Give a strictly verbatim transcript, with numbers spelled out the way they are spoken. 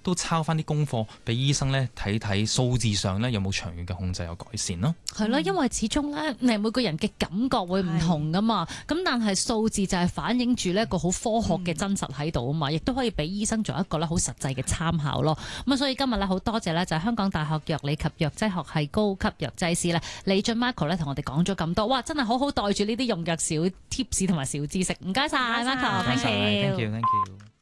都抄翻啲功課俾醫生咧睇睇，數字上咧有冇長遠嘅控制有改善咯。 係咯，因為始終咧，每個人嘅感覺會唔同噶嘛。咁但係數字就係反映住呢一個好科學嘅真實喺度啊嘛，亦都可以俾醫生做一個咧好實際嘅參考咯。咁啊，所以今日咧好多謝咧就係香港大學藥理及藥劑學系高級藥劑師咧李峻 Michael 咧同我哋講咗咁多，哇！真係好好袋住呢啲用藥小貼士同埋小知識，唔該晒 Michael，thank you，thank you，thank you。